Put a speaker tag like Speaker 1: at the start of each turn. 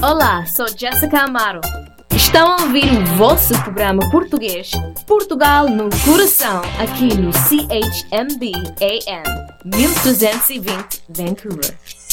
Speaker 1: Olá, sou Jessica Amaro. Estão a ouvir o vosso programa português Portugal no Coração, aqui no CHMB AM 1220 Vancouver.